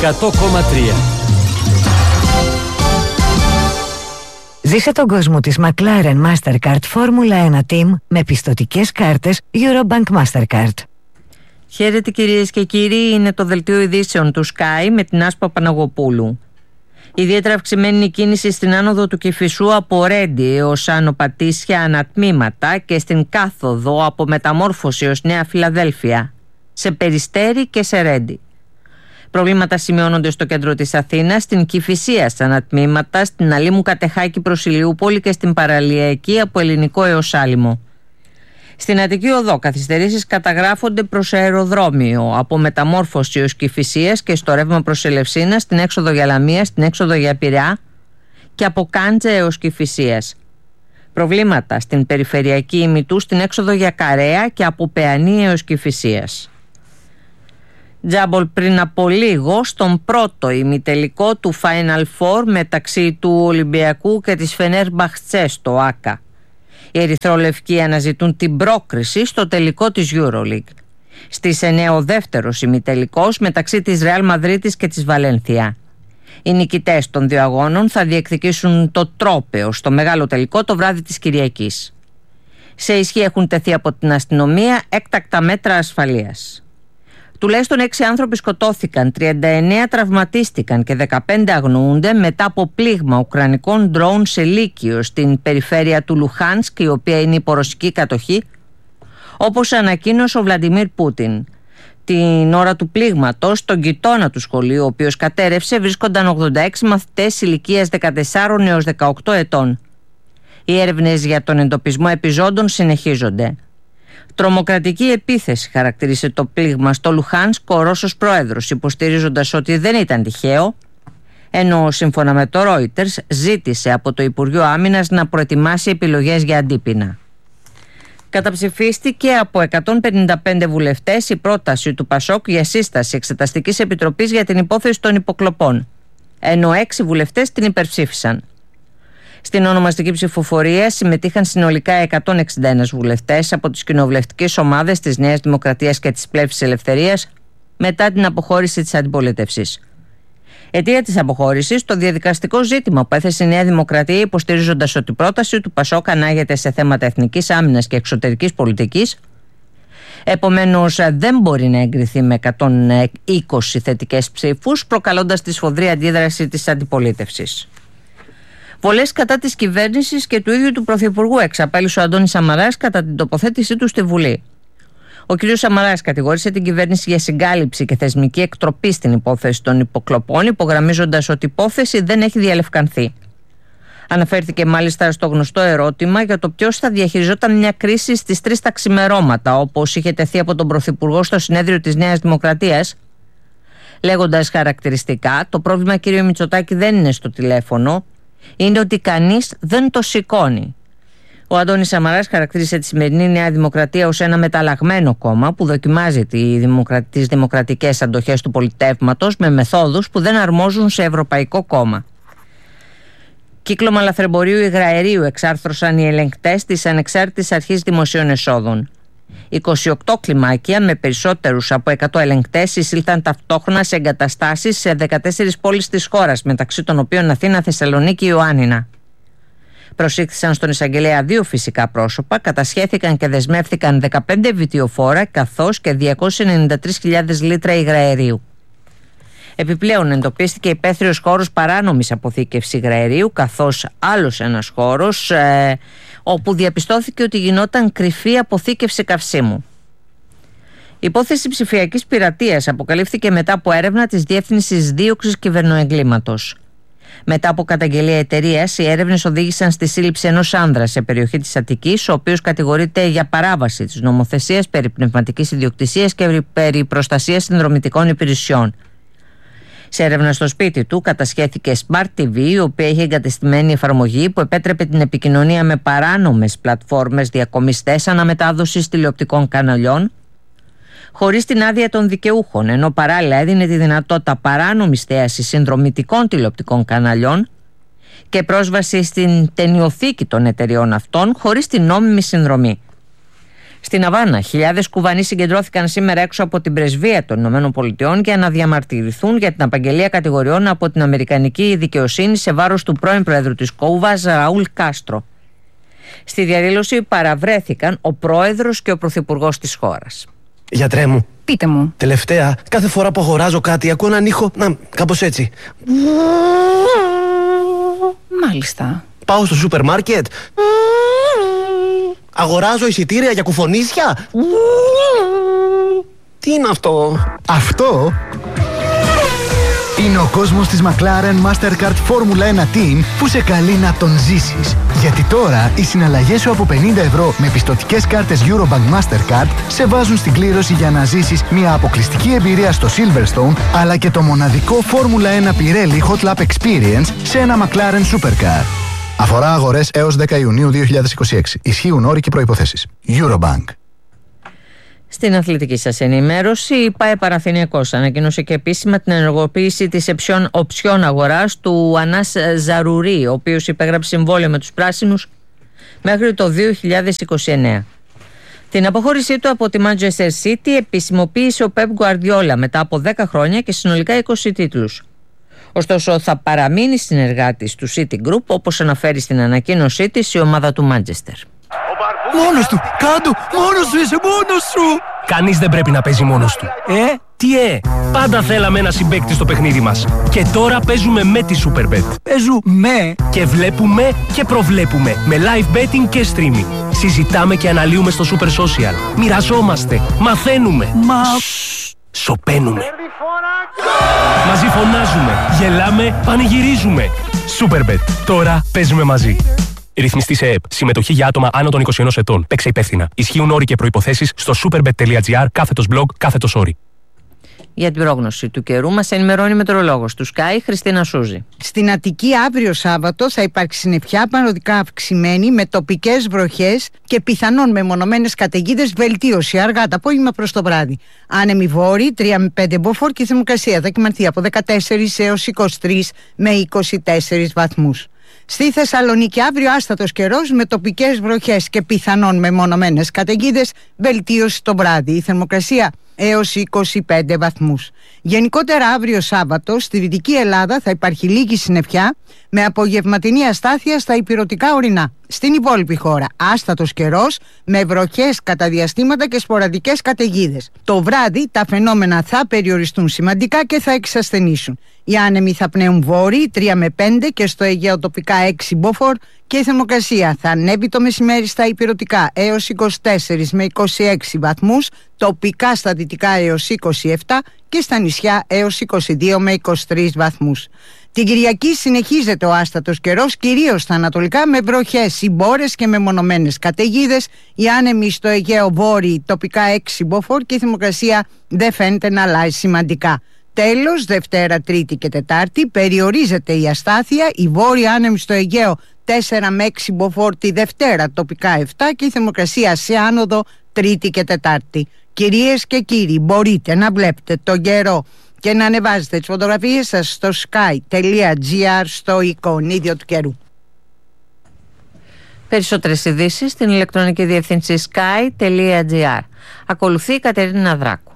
100,3. Ζήσε τον κόσμο της McLaren Mastercard Formula 1 Team με πιστωτικές κάρτες Eurobank Mastercard. Χαίρετε κυρίες και κύριοι, είναι το δελτίο ειδήσεων του Sky με την Άσπα Παναγοπούλου. Ιδιαίτερα αυξημένη η κίνηση στην άνοδο του Κηφισού από Ρέντι έως Άνω Πατήσια ανατμήματα και στην κάθοδο από Μεταμόρφωση ως Νέα Φιλαδέλφια, σε Περιστέρι και σε Ρέντι. Προβλήματα σημειώνονται στο κέντρο της Αθήνας, στην Κηφισία στα ανατμήματα, στην Αλήμου Κατεχάκη προς Ηλιούπολη και στην Παραλιακή από Ελληνικό έως Άλυμο. Στην Αττική Οδό καθυστερήσεις καταγράφονται προς αεροδρόμιο από Μεταμόρφωση ως Κηφισίας και στο ρεύμα προς Ελευσίνα, στην έξοδο για Λαμία, στην έξοδο για Πειραιά και από Κάντζε έως Κηφισίας. Προβλήματα στην περιφερειακή ημιτού, στην έξοδο για Καρέα και από Παιανή έως Κηφισίας. Τζάμπολ πριν από λίγο στον πρώτο ημιτελικό του Final Four μεταξύ του Ολυμπιακού και της Φενέρμπαχτσε στο ΆΚΑ. Οι ερυθρόλευκοι αναζητούν την πρόκριση στο τελικό της EuroLeague. Στις 9 ο δεύτερος ημιτελικός μεταξύ της Ρεάλ Μαδρίτης και της Βαλένθια. Οι νικητές των δύο αγώνων θα διεκδικήσουν το τρόπαιο στο μεγάλο τελικό το βράδυ της Κυριακής. Σε ισχύ έχουν τεθεί από την αστυνομία έκτακτα μέτρα ασφαλείας. Τουλάχιστον 6 άνθρωποι σκοτώθηκαν, 39 τραυματίστηκαν και 15 αγνοούνται μετά από πλήγμα ουκρανικών ντρόουν σε Λύκειο στην περιφέρεια του Λουχάνσκ, η οποία είναι υπό ρωσική κατοχή, όπως ανακοίνωσε ο Βλαντιμίρ Πούτιν. Την ώρα του πλήγματος, στον γειτόνα του σχολείου, ο οποίος κατέρευσε, βρίσκονταν 86 μαθητές ηλικίας 14 έως 18 ετών. Οι έρευνες για τον εντοπισμό επιζώντων συνεχίζονται. Τρομοκρατική επίθεση χαρακτήρισε το πλήγμα στο Λουχάνσκ ο Ρώσος πρόεδρος, υποστηρίζοντας ότι δεν ήταν τυχαίο, ενώ σύμφωνα με το Reuters ζήτησε από το Υπουργείο Άμυνας να προετοιμάσει επιλογές για αντίπεινα. Καταψηφίστηκε από 155 βουλευτές η πρόταση του ΠΑΣΟΚ για σύσταση Εξεταστικής Επιτροπής για την υπόθεση των υποκλοπών, ενώ 6 βουλευτές την υπερψήφισαν. Στην ονομαστική ψηφοφορία συμμετείχαν συνολικά 161 βουλευτές από τις κοινοβουλευτικές ομάδες της Νέας Δημοκρατίας και της Πλεύσης Ελευθερίας μετά την αποχώρηση της αντιπολίτευσης. Αιτία της αποχώρησης, το διαδικαστικό ζήτημα που έθεσε η Νέα Δημοκρατία, υποστηρίζοντας ότι η πρόταση του ΠΑΣΟΚ ανάγεται σε θέματα εθνικής άμυνας και εξωτερικής πολιτικής, επομένως δεν μπορεί να εγκριθεί με 120 θετικές ψήφους, προκαλώντας τη σφοδρή αντίδραση της αντιπολίτευσης. Βολές κατά της κυβέρνησης και του ίδιου του Πρωθυπουργού εξαπέλυσε ο Αντώνης Σαμαράς κατά την τοποθέτησή του στη Βουλή. Ο κ. Σαμαράς κατηγόρησε την κυβέρνηση για συγκάλυψη και θεσμική εκτροπή στην υπόθεση των υποκλοπών, υπογραμμίζοντας ότι η υπόθεση δεν έχει διαλευκανθεί. Αναφέρθηκε μάλιστα στο γνωστό ερώτημα για το ποιος θα διαχειριζόταν μια κρίση στις 3 τα ξημερώματα, όπως είχε τεθεί από τον Πρωθυπουργό στο συνέδριο της Νέας Δημοκρατίας, λέγοντας χαρακτηριστικά: το πρόβλημα, κ. Μητσοτάκη, δεν είναι στο τηλέφωνο. Είναι ότι κανείς δεν το σηκώνει. Ο Αντώνης Σαμαράς χαρακτήρισε τη σημερινή Νέα Δημοκρατία ως ένα μεταλλαγμένο κόμμα που δοκιμάζει τις δημοκρατικές αντοχές του πολιτεύματος με μεθόδους που δεν αρμόζουν σε ευρωπαϊκό κόμμα. Κύκλωμα λαθρεμπορίου υγραερίου εξάρθρωσαν οι ελεγκτές της Ανεξάρτητης Αρχής Δημοσίων Εσόδων. 28 κλιμάκια με περισσότερους από 100 ελεγκτές εισήλθαν ταυτόχρονα σε εγκαταστάσεις σε 14 πόλεις της χώρας, μεταξύ των οποίων Αθήνα, Θεσσαλονίκη, Ιωάννινα. Προσήχθησαν στον εισαγγελέα 2 φυσικά πρόσωπα, κατασχέθηκαν και δεσμεύθηκαν 15 βιτιοφόρα καθώς και 293.000 λίτρα υγραερίου. Επιπλέον εντοπίστηκε υπαίθριος χώρος παράνομης αποθήκευσης υγραερίου, καθώς άλλος ένας χώρος όπου διαπιστώθηκε ότι γινόταν κρυφή αποθήκευση καυσίμου. Η υπόθεση ψηφιακής πειρατείας αποκαλύφθηκε μετά από έρευνα της Διεύθυνσης Δίωξης Κυβερνοεγκλήματος. Μετά από καταγγελία εταιρείας, οι έρευνες οδήγησαν στη σύλληψη ενός άνδρα σε περιοχή της Αττικής, ο οποίος κατηγορείται για παράβαση της νομοθεσίας περί πνευματικής ιδιοκτησίας και περί προστασίας συνδρομητικών υπηρεσιών. Σε έρευνα στο σπίτι του κατασχέθηκε Smart TV, η οποία είχε εγκατεστημένη εφαρμογή που επέτρεπε την επικοινωνία με παράνομες πλατφόρμες διακομιστές αναμετάδοσης τηλεοπτικών καναλιών, χωρίς την άδεια των δικαιούχων, ενώ παράλληλα έδινε τη δυνατότητα παράνομης θέασης συνδρομητικών τηλεοπτικών καναλιών και πρόσβαση στην ταινιοθήκη των εταιριών αυτών χωρίς την νόμιμη συνδρομή. Στην Αβάνα, χιλιάδες Κουβανοί συγκεντρώθηκαν σήμερα έξω από την πρεσβεία των ΗΠΑ για να διαμαρτυρηθούν για την απαγγελία κατηγοριών από την Αμερικανική δικαιοσύνη σε βάρος του πρώην Προέδρου της Κούβας, Ραούλ Κάστρο. Στη διαδήλωση παραβρέθηκαν ο Πρόεδρος και ο Πρωθυπουργός της χώρας. Γιατρέ μου, πείτε μου. Τελευταία, κάθε φορά που αγοράζω κάτι, ακούω έναν ήχο, κάπως έτσι. Μάλιστα. Πάω στο σούπερ μάρκετ. Αγοράζω εισιτήρια για κουφονίσια. Τι είναι αυτό? Αυτό είναι ο κόσμος της McLaren Mastercard Formula 1 Team που σε καλεί να τον ζήσεις. Γιατί τώρα οι συναλλαγές σου από 50 ευρώ με πιστωτικές κάρτες Eurobank Mastercard σε βάζουν στην κλήρωση για να ζήσεις μια αποκλειστική εμπειρία στο Silverstone, αλλά και το μοναδικό Formula 1 Pirelli Hot Lap Experience σε ένα McLaren Supercar. Αφορά αγορές έως 10 Ιουνίου 2026. Ισχύουν όροι και προϋποθέσεις. Eurobank. Στην αθλητική σας ενημέρωση, η ΠΑΕ Παναθηναϊκός ανακοίνωσε και επίσημα την ενεργοποίηση της οψιών αγοράς του Ανάς Ζαρουρί, ο οποίος υπέγραψε συμβόλαιο με τους πράσινους μέχρι το 2029. Την αποχώρησή του από τη Manchester City επισημοποίησε ο Pep Guardiola μετά από 10 χρόνια και συνολικά 20 τίτλους. Ωστόσο, θα παραμείνει συνεργάτης του City Group, όπως αναφέρει στην ανακοίνωσή της η ομάδα του Manchester. Μόνος του! Κάντο! Μόνος σου είσαι! Μόνος σου! Κανείς δεν πρέπει να παίζει μόνος του. Τι πάντα θέλαμε ένα συμπαίκτη στο παιχνίδι μας. Και τώρα παίζουμε με τη Superbet. Παίζουμε! Και βλέπουμε και προβλέπουμε. Με live betting και streaming. Συζητάμε και αναλύουμε στο Super Social. Μοιραζόμαστε. Μαθαίνουμε. Σωπαίνουμε. Μαζί φωνάζουμε. Γελάμε. Πανηγυρίζουμε. Superbet. Τώρα παίζουμε μαζί. Ρυθμιστή σε ΕΕΠ. Συμμετοχή για άτομα άνω των 21 ετών. Παίξε υπεύθυνα. Ισχύουν όροι και προϋποθέσεις στο superbet.gr/blog/όροι. Για την πρόγνωση του καιρού μας ενημερώνει η μετεωρολόγος του Sky, Χριστίνα Σούζη. Στην Αττική αύριο Σάββατο θα υπάρξει συννεφιά παροδικά αυξημένη με τοπικές βροχές και πιθανόν μεμονωμένες καταιγίδες, βελτίωση αργά το απόγευμα προς το βράδυ. Άνεμοι βόρειοι 3 με 5 μποφόρ και η θερμοκρασία θα κυμανθεί από 14 έως 23 με 24 βαθμούς. Στη Θεσσαλονίκη αύριο άστατος καιρός με τοπικές βροχές και πιθανόν μεμονωμένες καταιγίδες, βελτίωση το βράδυ. Η θερμοκρασία έως 25 βαθμούς. Γενικότερα αύριο Σάββατο στη Δυτική Ελλάδα θα υπάρχει λίγη συννεφιά με απογευματινή αστάθεια στα ηπειρωτικά ορεινά. Στην υπόλοιπη χώρα άστατος καιρός με βροχές κατά διαστήματα και σποραδικές καταιγίδες. Το βράδυ τα φαινόμενα θα περιοριστούν σημαντικά και θα εξασθενήσουν. Οι άνεμοι θα πνέουν βόρειοι 3 με 5 και στο Αιγαίο τοπικά 6 μποφόρ και η θερμοκρασία θα ανέβει το μεσημέρι στα ηπειρωτικά έως 24 με 26 βαθμούς, τοπικά στα δυτικά έως 27 και στα νησιά έως 22 με 23 βαθμούς. Την Κυριακή συνεχίζεται ο άστατος καιρός, κυρίως στα ανατολικά με βροχές, συμπόρες και μεμονωμένες καταιγίδες. Οι άνεμοι στο Αιγαίο βόρειοι τοπικά 6 μποφόρ και η θερμοκρασία δεν φαίνεται να αλλάζει σημαντικά. Τέλος, Δευτέρα, Τρίτη και Τετάρτη περιορίζεται η αστάθεια. Οι βόρειοι άνεμοι στο Αιγαίο 4 με 6 μποφόρ τη Δευτέρα, τοπικά 7 και η θερμοκρασία σε άνοδο Τρίτη και Τετάρτη. Κυρίες και κύριοι, μπορείτε να βλέπετε τον καιρό και να ανεβάζετε τις φωτογραφίες σας στο sky.gr στο εικονίδιο του καιρού. Περισσότερες ειδήσεις στην ηλεκτρονική διεύθυνση sky.gr. Ακολουθεί η Κατερίνα Δράκου.